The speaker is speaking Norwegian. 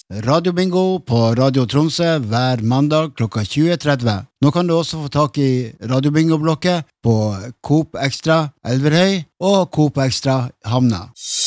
Radiobingo på Radio Tromsø hver mandag klokka 20.30. Nå kan du også få tak i Radiobingo-blokket på Coop Extra Elverhøy og Coop Extra Hamna.